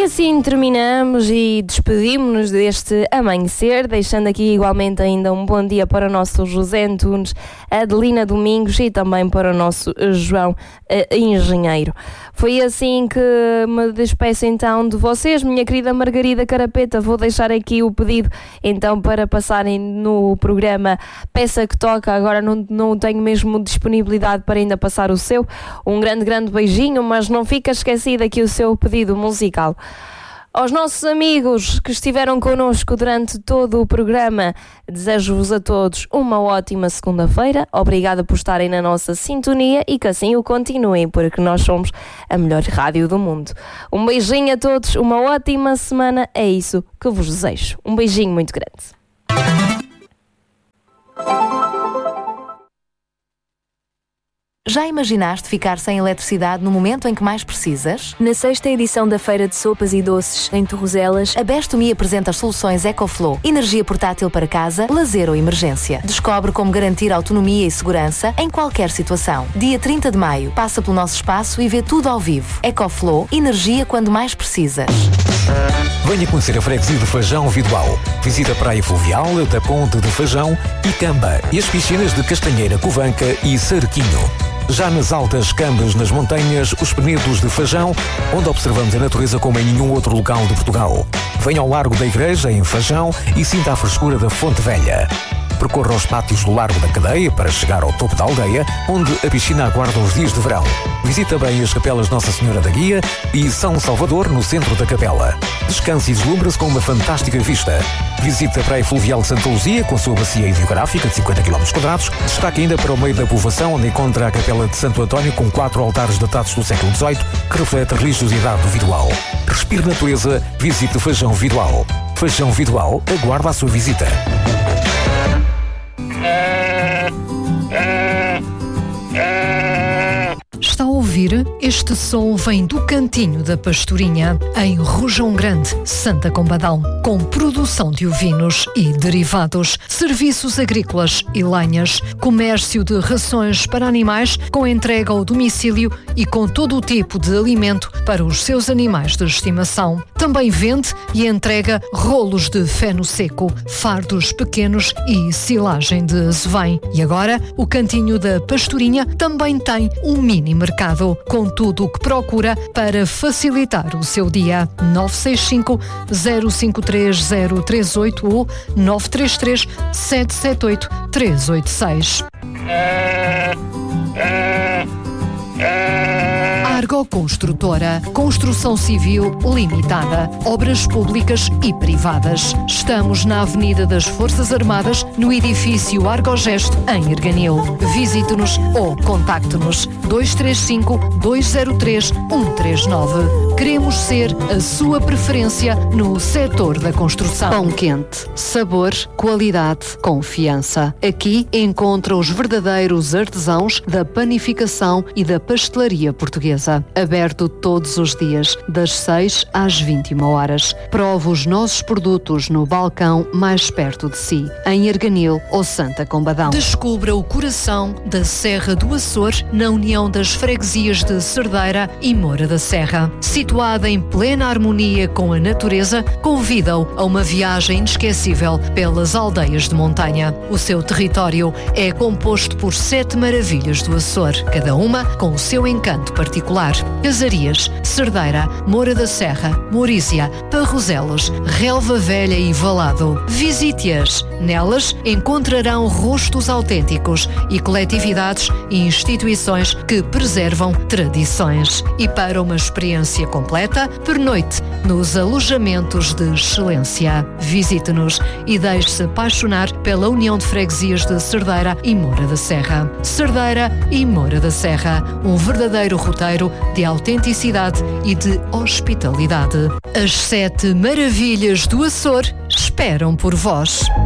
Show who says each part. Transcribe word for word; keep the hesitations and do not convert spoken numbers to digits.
Speaker 1: E assim terminamos e despedimos-nos deste amanhecer, deixando aqui igualmente ainda um bom dia para o nosso José Antunes, Adelina Domingos e também para o nosso João uh, Engenheiro. Foi assim que me despeço então de vocês, minha querida Margarida Carapeta. Vou deixar aqui o pedido então para passarem no programa Peça que Toca. Agora não, não tenho mesmo disponibilidade para ainda passar o seu. Um grande, grande beijinho, mas não fica esquecido aqui o seu pedido musical. Aos nossos amigos que estiveram connosco durante todo o programa, desejo-vos a todos uma ótima segunda-feira. Obrigada por estarem na nossa sintonia e que assim o continuem, porque nós somos a melhor rádio do mundo. Um beijinho a todos, uma ótima semana, é isso que vos desejo. Um beijinho muito grande.
Speaker 2: Já imaginaste ficar sem eletricidade no momento em que mais precisas?
Speaker 3: Na sexta edição da Feira de Sopas e Doces, em Torrozelas,
Speaker 2: a Bestomi apresenta as soluções EcoFlow. Energia portátil para casa, lazer ou emergência. Descobre como garantir autonomia e segurança em qualquer situação. Dia trinta de maio, passa pelo nosso espaço e vê tudo ao vivo. EcoFlow, energia quando mais precisas.
Speaker 4: Venha conhecer a freguesia do Fajão Vidoal. Visita a Praia Fluvial, da Ponte de Fajão e Camba e as piscinas de Castanheira, Covanca e Sarquinho. Já nas altas Cambas, nas montanhas, os Penedos de Fajão, onde observamos a natureza como em nenhum outro local de Portugal. Venha ao Largo da Igreja, em Fajão, e sinta a frescura da Fonte Velha. Percorra os pátios do Largo da Cadeia para chegar ao topo da aldeia, onde a piscina aguarda os dias de verão. Visita bem as capelas Nossa Senhora da Guia e São Salvador, no centro da capela. Descanse e deslumbra-se com uma fantástica vista. Visite a Praia Fluvial de Santa Luzia, com a sua bacia hidrográfica de cinquenta quilómetros quadrados. Destaque ainda para o meio da povoação, onde encontra a capela de Santo António, com quatro altares datados do século dezoito, que reflete a religiosidade do Vidoal. Respire natureza, visite o Fajão Vidoal. Fajão Vidoal aguarda a sua visita.
Speaker 5: Está a ouvir? Este som vem do Cantinho da Pastorinha, em Rojão Grande, Santa Combadão, com produção de ovinos e derivados, serviços agrícolas e lenhas, comércio de rações para animais com entrega ao domicílio e com todo o tipo de alimento para os seus animais de estimação. Também vende e entrega rolos de feno seco, fardos pequenos e silagem de azevém. E agora, o Cantinho da Pastorinha também tem um mini mercado, com tudo o que procura para facilitar o seu dia. nove seis cinco, zero cinco três zero três oito ou nove três três, sete sete oito, três oito seis. Argo Construtora, construção civil limitada, obras públicas e privadas. Estamos na Avenida das Forças Armadas, no edifício Argogesto, em Erganil. Visite-nos ou contacte-nos dois três cinco, dois zero três, um três nove. Queremos ser a sua preferência no setor da construção.
Speaker 6: Pão quente, sabor, qualidade, confiança. Aqui encontra os verdadeiros artesãos da panificação e da pastelaria portuguesa. Aberto todos os dias, das seis às vinte e uma horas. Prove os nossos produtos no balcão mais perto de si, em Erganil ou Santa Combadão.
Speaker 5: Descubra o coração da Serra do Açor, na união das freguesias de Cerdeira e Moura da Serra. Situada em plena harmonia com a natureza, convida-o a uma viagem inesquecível pelas aldeias de montanha. O seu território é composto por sete maravilhas do Açor, cada uma com o seu encanto particular. Casarias, Cerdeira, Moura da Serra, Mourísia, Parrozelos, Relva Velha e Valado. Visite-as. Nelas encontrarão rostos autênticos e coletividades e instituições que preservam tradições. E para uma experiência completa, pernoite nos alojamentos de excelência. Visite-nos e deixe-se apaixonar pela União de Freguesias de Cerdeira e Moura da Serra. Cerdeira e Moura da Serra, um verdadeiro roteiro de autenticidade e de hospitalidade. As sete maravilhas do Açor esperam por vós.